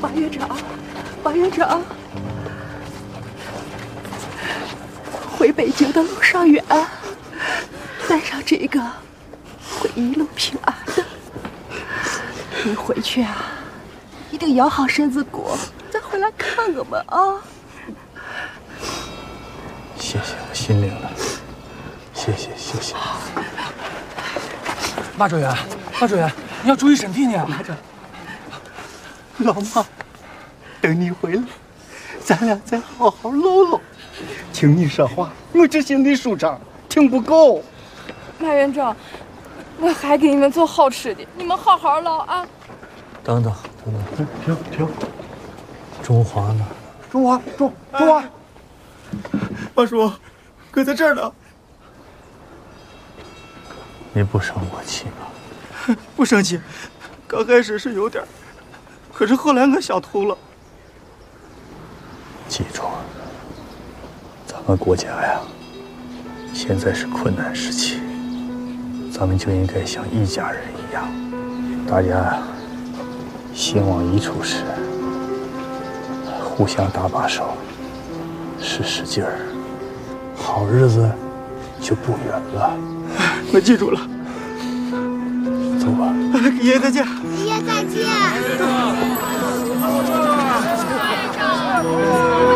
马院长，回北京的路上远，带上这个会一路平安的。你回去啊，一定养好身子骨，再回来看我们啊！ 谢谢，我心领了。谢谢。 马专员，你要注意身体呢。 老马，等你回来，咱俩再好好唠唠。听你说话，我这心里舒畅，听不够。 马院长，我还给你们做好吃的，你们好好唠啊。 等等，停！中华呢？ 中华，马叔，搁在这儿呢。 你不生我气吗？ 不生气，刚开始是有点，可是后来我想通了。 记住，咱们国家呀，现在是困难时期，咱们就应该像一家人一样，大家心往一处使，互相搭把手，使劲儿，好日子就不远了。 我记住了。 走吧。 爷爷再见。 爷爷再见。